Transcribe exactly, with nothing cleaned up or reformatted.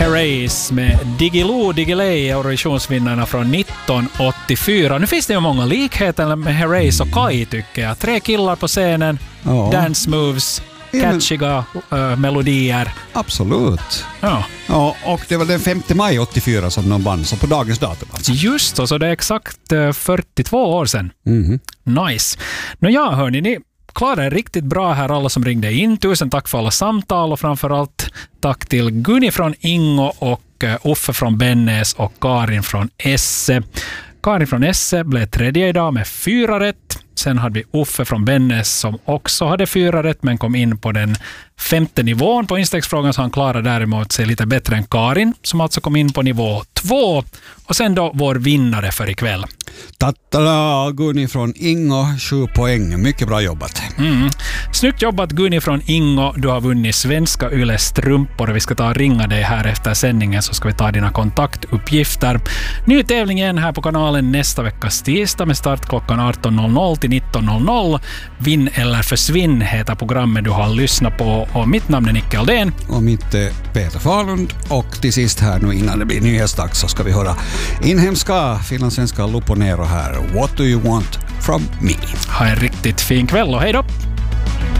Herreys med Diggiloo Diggiley, Eurovisionsvinnarna från nitton åttiofyra. Nu finns det ju många likheter med Herreys och Kai, tycker jag. Tre killar på scenen, ja. Dance moves, catchiga uh, melodier. Absolut. Ja. Ja, och det var den femte maj åttiofyra som de vann, så på dagens datum. Alltså. Just så, så det är exakt uh, fyrtiotvå år sedan. Mm-hmm. Nice. Nå ja, hörni, ni klarade riktigt bra här, alla som ringde in. Tusen tack för alla samtal och framförallt tack till Gunni från Ingo och uh, Uffe från Bennes och Karin från Esse. Karin från Esse blev tredje idag med fyra rätt. Sen hade vi Uffe från Bennes som också hade fyra rätt men kom in på den femte nivån på instegsfrågan, så han klarade däremot sig lite bättre än Karin som alltså kom in på nivå två. Och sen då vår vinnare för ikväll. Tattala, Gunni från Ingo, sju poäng. Mycket bra jobbat. Mm. Snyggt jobbat Gunni från Ingo. Du har vunnit svenska Yle strumpor. Vi ska ta och ringa dig här efter sändningen, så ska vi ta dina kontaktuppgifter. Ny tävling igen här på kanalen nästa veckas tisdag med start klockan arton noll noll till nitton noll noll. Vinn eller försvinn heter programmet du har lyssnat på, och mitt namn är Nicke Aldén. Och mitt är Peter Falund. Och till sist här nu innan det blir nyhetsdags så ska vi höra inhemska finlandssvenska Lupo Nero här. What do you want from me? Ha en riktigt fin kväll och hej då!